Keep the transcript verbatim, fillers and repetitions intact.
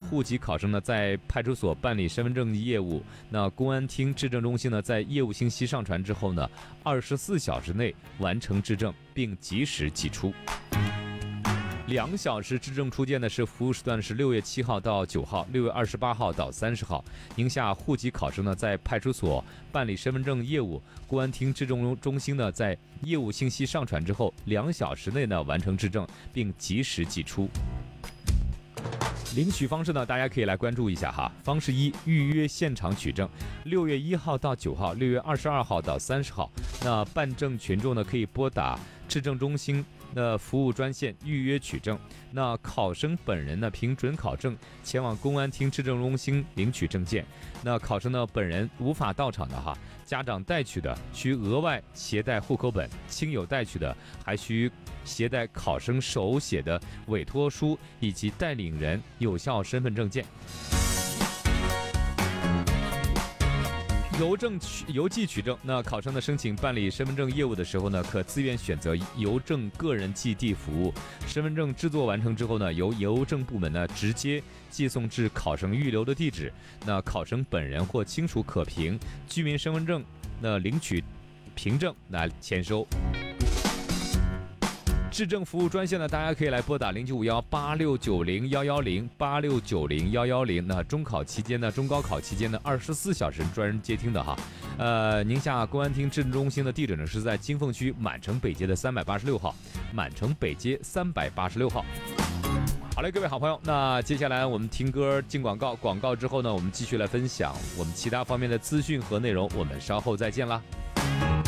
户籍考生呢在派出所办理身份证业务，那公安厅质证中心呢在业务信息上传之后呢，二十四小时内完成质证并及时寄出。两小时质证出件呢是服务时段是六月七号到九号，六月二十八号到三十号。宁夏户籍考生呢在派出所办理身份证业务，公安厅质证中心呢在业务信息上传之后，两小时内呢完成质证并及时寄出。领取方式呢，大家可以来关注一下哈。方式一，预约现场取证，六月一号到九号，六月二十二号到三十号。那办证群众呢可以拨打质证中心的服务专线预约取证。那考生本人呢凭准考证前往公安厅质证中心领取证件。那考生呢本人无法到场的哈，家长带取的需额外携带户口本，亲友带取的还需携带考生手写的委托书以及带领人有效身份证件。邮政取邮寄取证，那考生呢申请办理身份证业务的时候呢，可自愿选择邮政个人寄递服务。身份证制作完成之后呢，由邮政部门呢直接寄送至考生预留的地址。那考生本人或亲属可凭居民身份证那领取凭证来签收。质证服务专线呢，大家可以来拨打零九五幺八六九零幺幺零八六九零幺幺零。那中考期间呢，中高考期间呢，二十四小时专人接听的哈。呃，宁夏公安厅质证中心的地址呢是在金凤区满城北街的三百八十六号，满城北街三百八十六号。好嘞，各位好朋友，那接下来我们听歌进广告，广告之后呢，我们继续来分享我们其他方面的资讯和内容，我们稍后再见啦。